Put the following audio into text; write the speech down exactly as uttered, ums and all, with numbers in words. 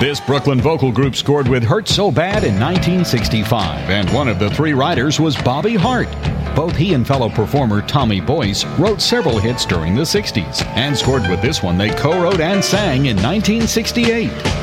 This Brooklyn vocal group scored with Hurt So Bad in nineteen sixty-five, and one of the three writers was Bobby Hart. Both he and fellow performer Tommy Boyce wrote several hits during the sixties, and scored with this one they co-wrote and sang in nineteen sixty-eight.